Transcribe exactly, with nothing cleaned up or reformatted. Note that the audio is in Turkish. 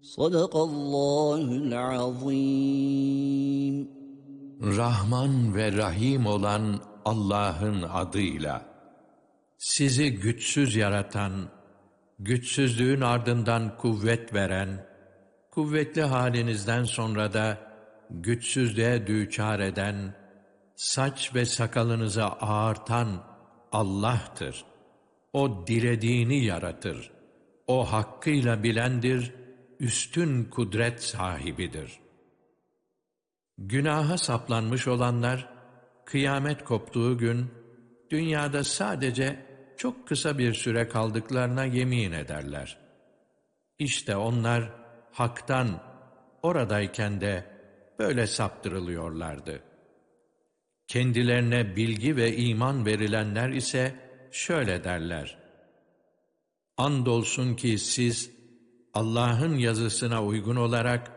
Sadakallahul azim. Rahman ve Rahim olan Allah'ın adıyla. Sizi güçsüz yaratan, güçsüzlüğün ardından kuvvet veren, kuvvetli halinizden sonra da güçsüzlüğe düçar eden, saç ve sakalınızı ağartan Allah'tır. O dilediğini yaratır. O hakkıyla bilendir, üstün kudret sahibidir. Günaha saplanmış olanlar, kıyamet koptuğu gün, dünyada sadece çok kısa bir süre kaldıklarına yemin ederler. İşte onlar, haktan, oradayken de böyle saptırılıyorlardı. Kendilerine bilgi ve iman verilenler ise şöyle derler: Andolsun ki siz, Allah'ın yazısına uygun olarak